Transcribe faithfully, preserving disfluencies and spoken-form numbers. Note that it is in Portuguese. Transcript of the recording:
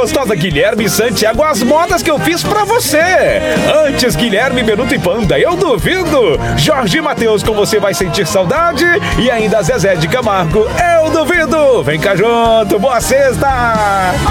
gostosa Guilherme Santiago, as modas que eu fiz pra você. Antes, Guilherme, Benuto e Panda, eu duvido. Jorge Matheus, com você vai sentir saudade. E ainda Zezé de Camargo, eu duvido. Vem cá junto, boa sexta.